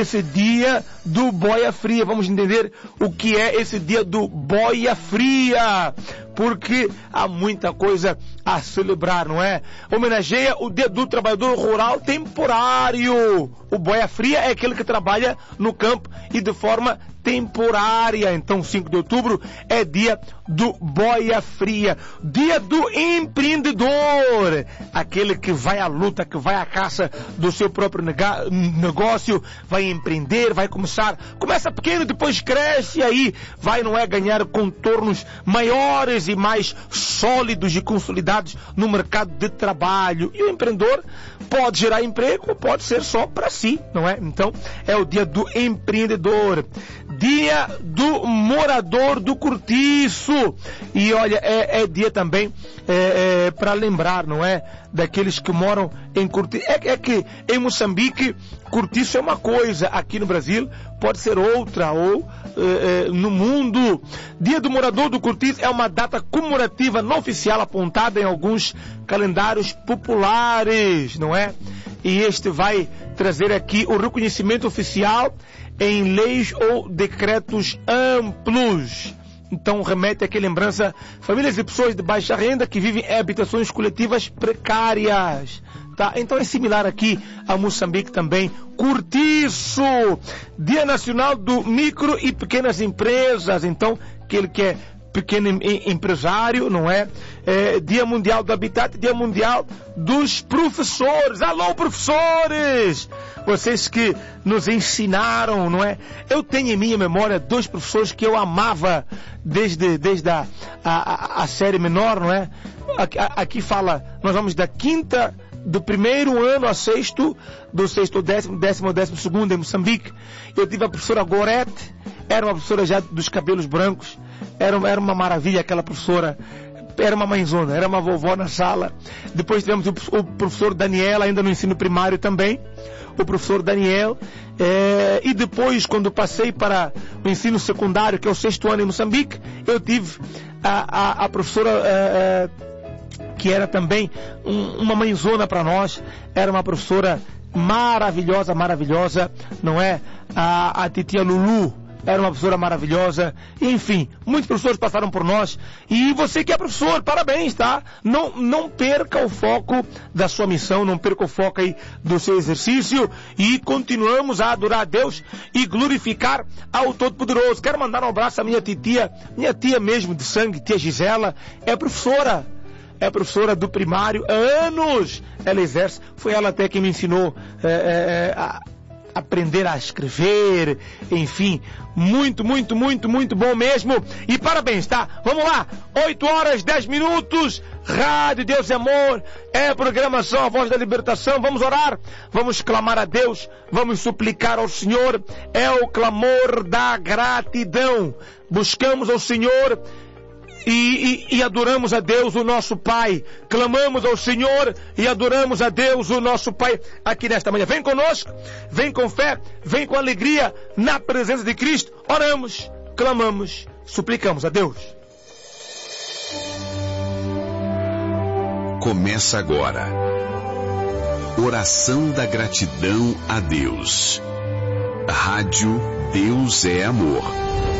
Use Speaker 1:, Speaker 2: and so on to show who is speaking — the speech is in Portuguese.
Speaker 1: esse dia do boia fria. Vamos entender o que é esse dia do boia fria, porque há muita coisa a celebrar, não é? Homenageia o dia do trabalhador rural temporário. O boia fria é aquele que trabalha no campo e de forma temporária. Então 5 de outubro é dia do boia fria, dia do empreendedor, aquele que vai à luta, que vai à caça do seu próprio negócio, vai empreender, vai começa pequeno, depois cresce, e aí vai, não é, ganhar contornos maiores e mais sólidos e consolidados no mercado de trabalho. E o empreendedor pode gerar emprego, pode ser só para si, não é? Então é o dia do empreendedor, dia do morador do cortiço. E olha, é dia também para lembrar, não é, daqueles que moram em cortiço. É que em Moçambique cortiço é uma coisa, aqui no Brasil pode ser outra, ou no mundo. Dia do morador do cortiço é uma data comemorativa não oficial apontada em alguns calendários populares, não é? E este vai trazer aqui o reconhecimento oficial em leis ou decretos amplos. Então remete aqui lembrança famílias e pessoas de baixa renda que vivem em habitações coletivas precárias. Tá? Então é similar aqui a Moçambique também. Cortiço, Dia Nacional do Micro e Pequenas Empresas. Então, aquele que é pequeno empresário, não é? Dia Mundial do Habitat, Dia Mundial dos Professores. Alô, professores! Vocês que nos ensinaram, não é? Eu tenho em minha memória 2 professores que eu amava desde a série menor, não é? Aqui fala, nós vamos da quinta, do primeiro ano a sexto, do sexto ao décimo ao 12º em Moçambique. Eu tive a professora Gorete, era uma professora já dos cabelos brancos, era uma maravilha aquela professora, era uma mãezona, era uma vovó na sala. Depois tivemos o professor Daniel, ainda no ensino primário também, o professor Daniel, e depois, quando passei para o ensino secundário, que é o 6º ano em Moçambique, eu tive a professora que era também uma mãezona para nós, era uma professora maravilhosa, não é? A titia Lulu era uma professora maravilhosa. Enfim, muitos professores passaram por nós. E você que é professor, parabéns, tá? Não perca o foco da sua missão, não perca o foco aí do seu exercício, e continuamos a adorar a Deus e glorificar ao Todo-Poderoso. Quero mandar um abraço à minha tia mesmo de sangue, tia Gisela, é professora do primário, há anos ela exerce, foi ela até quem me ensinou a aprender a escrever, enfim, muito bom mesmo, e parabéns, tá? Vamos lá, 8h10, Rádio Deus e Amor, é programação A Voz da Libertação. Vamos orar, vamos clamar a Deus, vamos suplicar ao Senhor, é o clamor da gratidão. Buscamos ao Senhor e adoramos a Deus, o nosso Pai. Clamamos ao Senhor e adoramos a Deus, o nosso Pai, aqui nesta manhã. Vem conosco, vem com fé, vem com alegria na presença de Cristo. Oramos, clamamos, suplicamos a Deus.
Speaker 2: Começa agora. Oração da gratidão a Deus. Rádio Deus é Amor.